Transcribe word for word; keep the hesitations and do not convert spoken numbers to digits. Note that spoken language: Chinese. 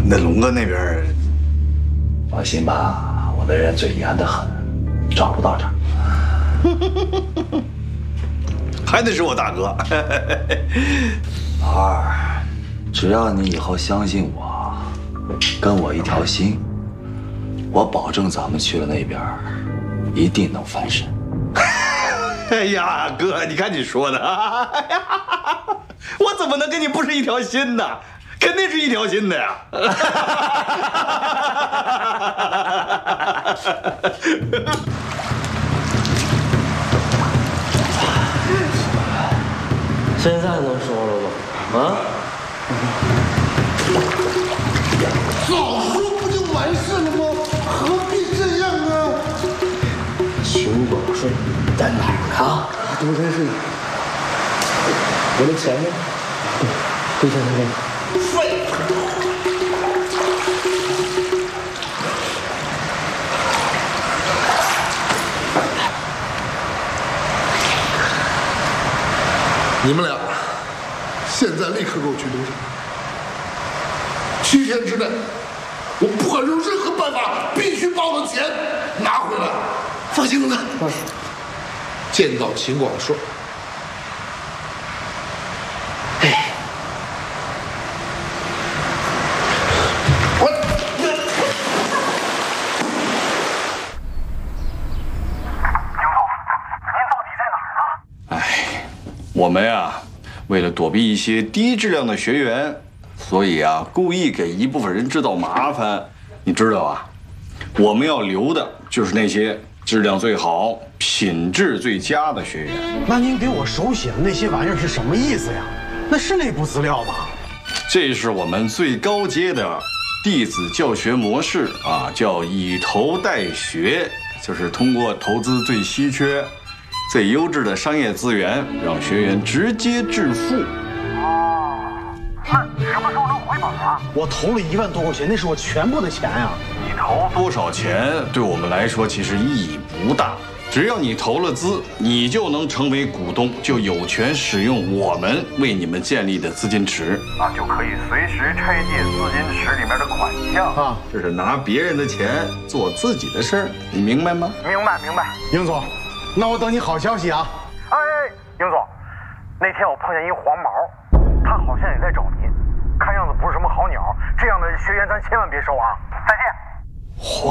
那龙哥那边， 放心吧，我的人嘴严得很，找不到他。 还得是我大哥。 老二，只要你以后相信我，跟我一条心，我保证咱们去了那边，一定能翻身。 哎呀，哥，你看你说的，我怎么能跟你不是一条心呢？肯定是一条心的呀！ 现在能说了吧？啊？ 早说不就完事了吗？何必这样啊？ 秦广顺在哪儿呢？ 昨天是我的钱呢？对，对钱那边。 废话。你们俩现在立刻给我去东厂，七天之内，我不管用任何办法，必须把我的钱拿回来。放心了，放心。见到秦广顺，哎，我， 我们呀，为了躲避一些低质量的学员，所以啊，故意给一部分人制造麻烦。你知道啊，我们要留的就是那些质量最好、品质最佳的学员。 那您给我手写的那些玩意儿是什么意思呀？那是内部资料吗？ 这是我们最高阶的弟子教学模式啊，叫以投代学，就是通过投资最稀缺、最优质的商业资源，让学员直接致富。 哦，那什么时候能回本啊？我投了一万多块钱，那是我全部的钱呀。 你投多少钱对我们来说其实意义不大，只要你投了资，你就能成为股东，就有权使用我们为你们建立的资金池， 啊，就可以随时拆借资金池里面的款项啊， 这是拿别人的钱做自己的事儿，你明白吗？ 明白明白。 英总，那我等你好消息啊！ 哎，英总，那天我碰见一黄毛，他好像也在找您，看样子不是什么好鸟，这样的学员咱千万别收啊！再见。